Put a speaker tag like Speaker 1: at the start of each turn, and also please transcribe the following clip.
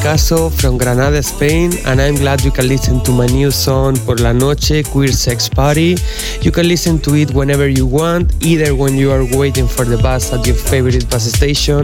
Speaker 1: Picasso from Granada, Spain, and I'm glad you can listen to my new song Por la Noche, Queer Sex Party. You can listen to it whenever you want, either when you are waiting for the bus at your favorite bus station